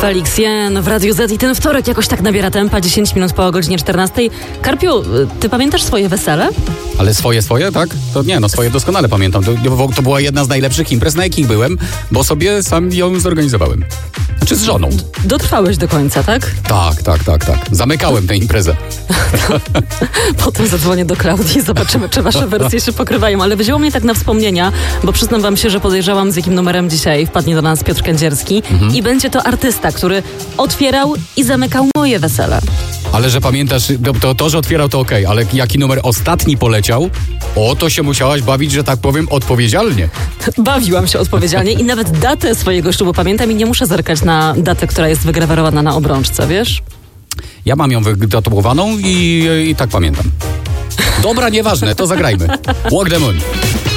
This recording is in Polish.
Felix Jen w Radiu Z i ten wtorek jakoś tak nabiera tempa, 10 minut po godzinie 14. Karpiu, ty pamiętasz swoje wesele? Ale swoje, tak? To nie, swoje doskonale pamiętam. To była jedna z najlepszych imprez, na jakich byłem, bo sobie sam ją zorganizowałem. Znaczy z żoną. Dotrwałeś do końca, tak? Tak. Zamykałem tę imprezę. Potem zadzwonię do Klaudii i zobaczymy, czy wasze wersje się pokrywają. Ale wzięło mnie tak na wspomnienia, bo przyznam wam się, że podejrzewam, z jakim numerem dzisiaj wpadnie do nas Piotr Kędzierski. I będzie to artysta, który otwierał i zamykał moje wesele. Ale że pamiętasz, to że otwierał to okej, ale jaki numer ostatni poleciał, to się musiałaś bawić, że tak powiem, odpowiedzialnie. Bawiłam się odpowiedzialnie i nawet datę swojego ślubu pamiętam i nie muszę zerkać na datę, która jest wygrawerowana na obrączce, wiesz? Ja mam ją wytatuowaną i tak pamiętam. Dobra, nieważne, to zagrajmy. Walk the Moon.